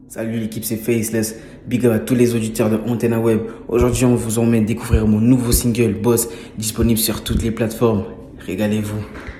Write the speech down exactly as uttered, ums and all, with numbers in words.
Salut l'équipe, c'est Faceless. Big up à tous les auditeurs de Antenna Web. Aujourd'hui, on vous emmène découvrir mon nouveau single Boss, disponible sur toutes les plateformes. Régalez-vous.